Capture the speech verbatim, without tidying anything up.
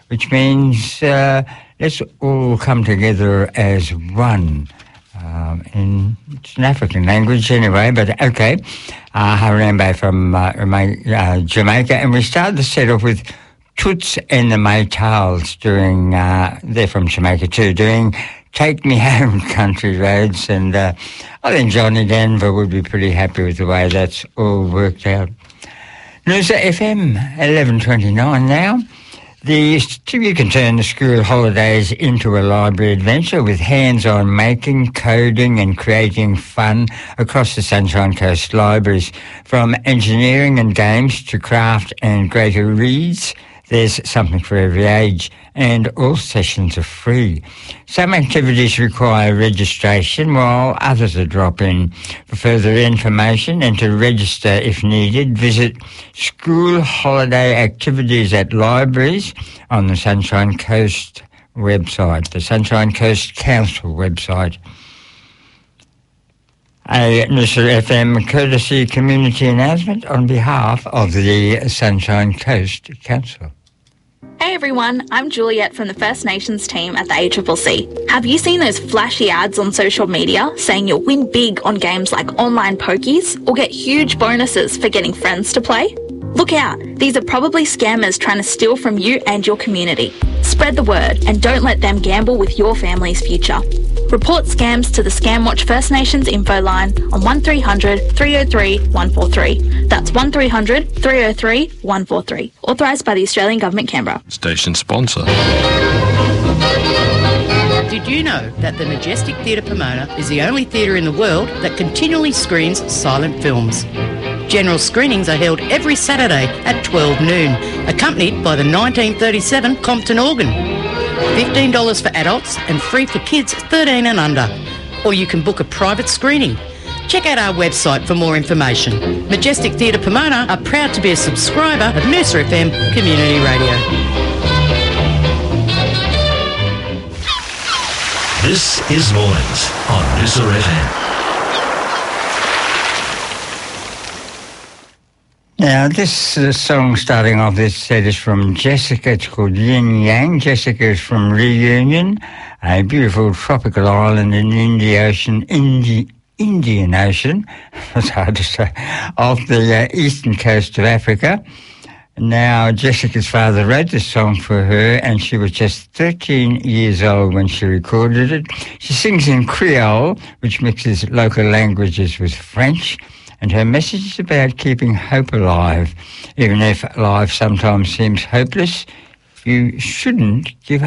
which means uh, let's all come together as one. Um, in, it's an African language anyway, but okay. Uh, Harambe from uh, uh, Jamaica, and we started the set off with Toots and the Maytals doing, uh, they're from Jamaica too, doing Take Me Home Country Roads, and uh, I think Johnny Denver would be pretty happy with the way that's all worked out. Noosa F M, eleven twenty-nine now. The, you can turn the school holidays into a library adventure with hands-on making, coding and creating fun across the Sunshine Coast libraries. From engineering and games to craft and greater reads, there's something for every age, and all sessions are free. Some activities require registration, while others are drop-in. For further information and to register if needed, visit School Holiday Activities at Libraries on the Sunshine Coast website, the Sunshine Coast Council website. A Noosa F M courtesy community announcement on behalf of the Sunshine Coast Council. Hey everyone, I'm Juliet from the First Nations team at the A C C C. Have you seen those flashy ads on social media saying you'll win big on games like online pokies or get huge bonuses for getting friends to play? Look out, these are probably scammers trying to steal from you and your community. Spread the word and don't let them gamble with your family's future. Report scams to the Scamwatch First Nations info line on one three hundred, three oh three, one four three. That's one three hundred, three oh three, one four three. Authorised by the Australian Government, Canberra. Station sponsor. Did you know that the Majestic Theatre Pomona is the only theatre in the world that continually screens silent films? General screenings are held every Saturday at twelve noon, accompanied by the nineteen thirty-seven Compton organ. fifteen dollars for adults and free for kids thirteen and under. Or you can book a private screening. Check out our website for more information. Majestic Theatre Pomona are proud to be a subscriber of Noosa F M Community Radio. This is Mornings on Noosa F M. Now, this uh, song starting off this set is from Jessica. It's called Yin Yang. Jessica is from Reunion, a beautiful tropical island in the Indian Ocean, Indi- Indian Ocean, it's hard to say, off the uh, eastern coast of Africa. Now, Jessica's father wrote this song for her, and she was just thirteen years old when she recorded it. She sings in Creole, which mixes local languages with French. And her message is about keeping hope alive. Even if life sometimes seems hopeless, you shouldn't give up.